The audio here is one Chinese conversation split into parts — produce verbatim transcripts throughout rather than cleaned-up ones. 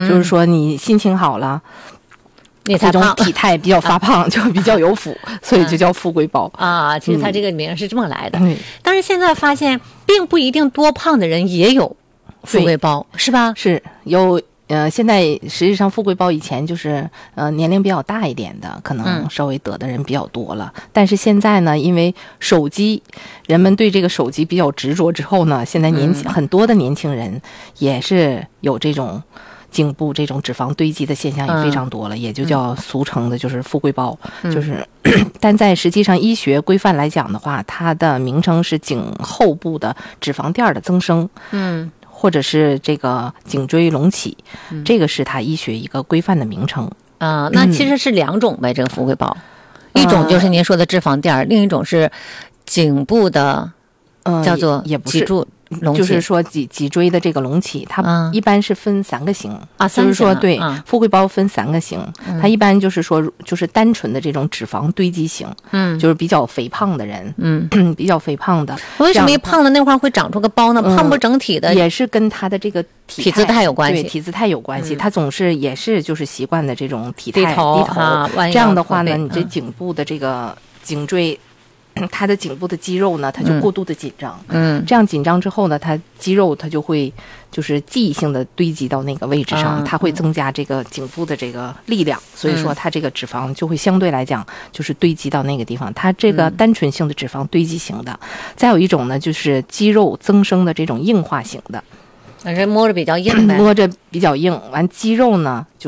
就是说你心情好了。 你才胖， 这种体态比较发胖，啊、就比较有福，所以就叫富贵包啊。其实它这个名是这么来的， 嗯、 但是现在发现，并不一定多胖的人也有富贵包，是吧？ 是有。呃，现在实际上富贵包以前就是呃年龄比较大一点的，可能稍微得的人比较多了。嗯、但是现在呢，因为手机，人们对这个手机比较执着之后呢，现在年轻、嗯、很多的年轻人也是有这种。颈部这种脂肪堆积的现象也非常多了，嗯、也就叫俗称的就是富贵包，嗯、就是，但在实际上医学规范来讲的话，它的名称是颈后部的脂肪垫的增生， 嗯， 或者是这个颈椎隆起，嗯、这个是它医学一个规范的名称啊、呃。那其实是两种呗，嗯、这个富贵包，一种就是您说的脂肪垫，呃、另一种是颈部的， 呃、 叫做也不是脊柱。 就是说脊脊椎的这个隆起，它一般是分三个型啊， 就是说对， 啊、 富贵包分三个型，嗯、它一般就是说就是单纯的这种脂肪堆积型，嗯，就是比较肥胖的人， 嗯， 比较肥胖的。 为什么一胖的那块会长出个包呢？胖不整体的， 嗯、也是跟他的这个体体姿态有关系， 对，体姿态有关系。他、嗯、总是也是就是习惯的这种体态低头低头， 啊、 这样的话呢，你这颈部的这个颈椎。它的颈部的肌肉呢，它就过度的紧张， 嗯， 这样紧张之后呢，它肌肉它就会就是记忆性的堆积到那个位置上， 嗯、 它会增加这个颈部的这个力量，所以说它这个脂肪就会相对来讲就是堆积到那个地方。它这个单纯性的脂肪堆积型的，嗯、再有一种呢就是肌肉增生的这种硬化型的， 反正摸着比较硬呗， 摸着比较硬，完肌肉呢就是。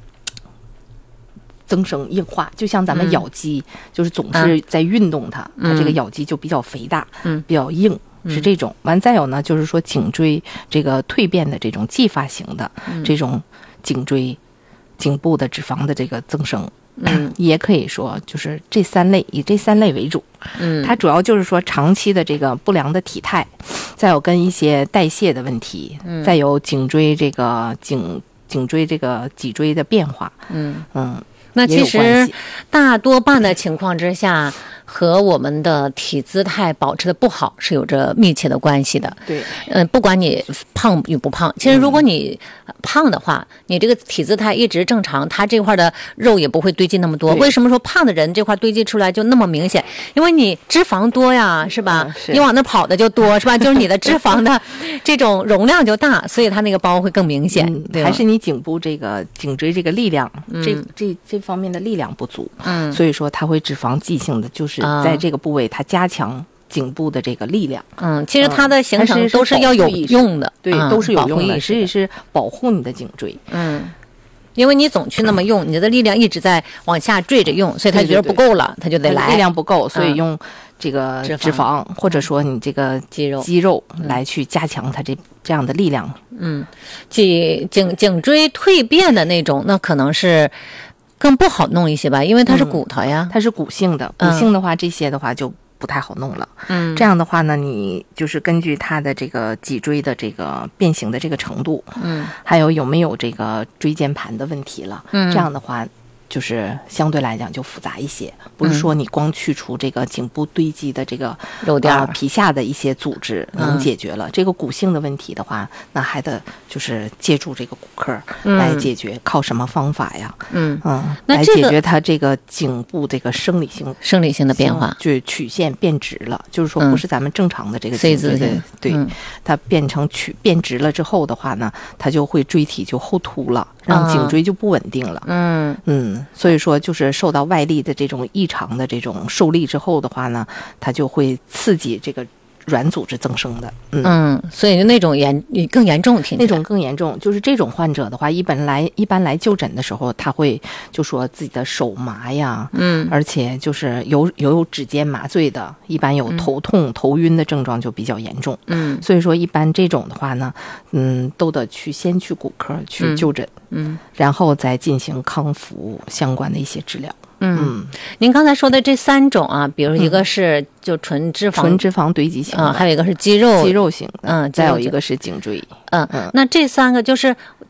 增生硬化，就像咱们咬肌，嗯、就是总是在运动它，嗯、它这个咬肌就比较肥大，嗯、比较硬， 嗯、 是这种。完再有呢，就是说颈椎这个蜕变的这种继发型的， 嗯、 这种颈椎颈部的脂肪的这个增生， 嗯， 也可以说就是这三类，以这三类为主。 嗯， 它主要就是说长期的这个不良的体态，再有跟一些代谢的问题， 嗯、 再有颈椎这个颈颈椎这个脊椎的变化， 嗯嗯。 那其实大多半的情况之下，和我们的体姿态保持的不好是有着密切的关系的。 对， 嗯、呃，不管你胖与不胖，其实如果你胖的话，嗯、你这个体姿态一直正常，它这块的肉也不会堆积那么多。为什么说胖的人这块堆积出来就那么明显？因为你脂肪多呀，是吧？ 嗯、是你往那跑的就多，是吧？就是你的脂肪的这种容量就大，所以它那个包会更明显。 嗯、 对， 还是你颈部这个颈椎这个力量， 嗯、 这这这方面的力量不足， 嗯， 所以说它会脂肪记性的，就是在这个部位它加强颈部的这个力量。 嗯，其实它的形成都是要有用的， 对， 嗯、 都是有用的， 实际是保护你的颈椎。 嗯。因为你总去那么用，你的力量一直在往下坠着用，所以他觉得不够了，他就得来。 力量不够，所以用这个脂肪， 嗯、 或者说你这个肌肉肌肉来去加强它这这样的力量。 嗯，颈颈颈椎蜕变的那种，那可能是更不好弄一些吧，因为它是骨头呀， 嗯、它是骨性的，骨性的话，这些的话就不太好弄了。 嗯， 这样的话呢，你就是根据它的这个脊椎的这个变形的这个程度， 嗯， 还有有没有这个椎间盘的问题了， 嗯， 这样的话就是相对来讲就复杂一些，不是说你光去除这个颈部堆积的这个肉垫、 呃、皮下的一些组织能解决了。嗯、这个骨性的问题的话，那还得就是借助这个骨科来解决，嗯、靠什么方法呀？ 嗯嗯， 那这个、 来解决它这个颈部这个生理性生理性的变化， 就曲线变直了，就是说不是咱们正常的这个颈椎的， 嗯、对， 嗯、 它变成曲变直了之后的话呢，它就会椎体就后凸了，让颈椎就不稳定了。 嗯嗯。所以说，就是受到外力的这种异常的这种受力之后的话呢，它就会刺激这个软组织增生的。嗯， 嗯所以那种严更严重，听那种更严重，就是这种患者的话，一般来一般来就诊的时候，他会就说自己的手麻呀， 嗯， 而且就是有有指尖麻醉的，一般有头痛、嗯、头晕的症状就比较严重。 嗯， 所以说一般这种的话呢，嗯，都得去先去骨科去就诊。 嗯嗯， 然后再进行康复相关的一些治疗。 嗯， 嗯您刚才说的这三种啊，比如一个是就纯脂肪、 纯脂肪堆积型的， 啊、呃，还有一个是肌肉肌肉型的， 嗯， 再有一个是颈椎。 嗯嗯，那这三个就是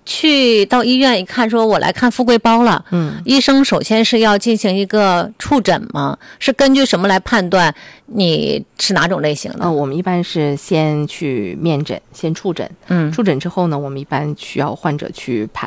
去到医院一看，说我来看富贵包了， 嗯， 医生首先是要进行一个触诊吗？是根据什么来判断你是哪种类型的？ 呃，我们一般是先去面诊，先触诊， 嗯， 触诊之后呢，我们一般需要患者去排